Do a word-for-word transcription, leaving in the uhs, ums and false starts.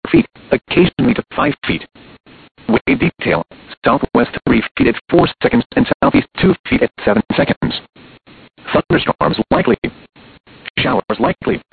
feet, occasionally to five feet. Wave detail, southwest three feet at four seconds and southeast two feet at seven seconds. Thunderstorms likely. Showers likely.